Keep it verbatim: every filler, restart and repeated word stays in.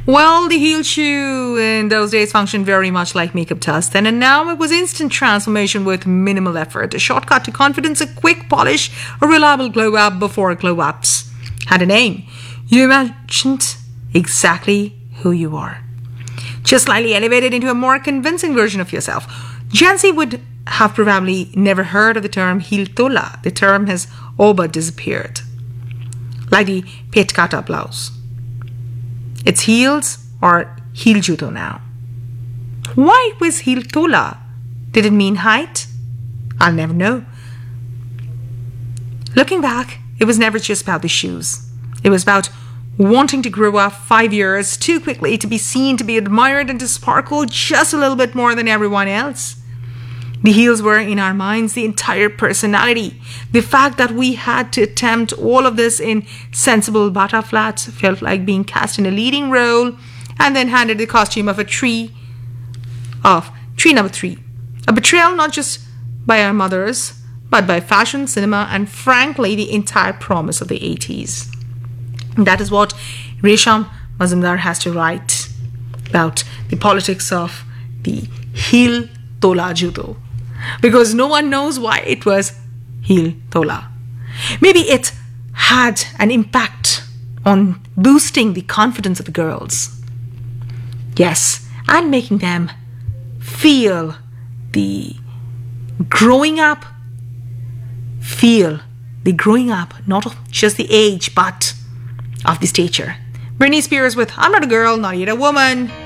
Well, the heel shoe in those days functioned very much like makeup dust then, and now it was instant transformation with minimal effort. A shortcut to confidence, a quick polish, a reliable glow up before glow ups. Had a name. You imagined exactly who you are. Just slightly elevated into a more convincing version of yourself. Jancy would have probably never heard of the term heel tola. The term has all but disappeared. Like the petkata blouse. It's heels or heel judo now. Why was heel tola? Did it mean height? I'll never know. Looking back, it was never just about the shoes. It was about wanting to grow up five years too quickly to be seen, to be admired, and to sparkle just a little bit more than everyone else. The heels were, in our minds, the entire personality. The fact that we had to attempt all of this in sensible bata flats felt like being cast in a leading role and then handed the costume of a tree, of tree number three. A betrayal not just by our mothers, but by fashion, cinema, and frankly, the entire promise of the eighties. That is what Resham Mazumdar has to write about the politics of the heel tola judo. Because no one knows why it was heel tola. Maybe it had an impact on boosting the confidence of the girls. Yes, and making them feel the growing up, feel the growing up, not of just the age, but of the stature. Britney Spears with I'm Not a Girl, Not Yet a Woman.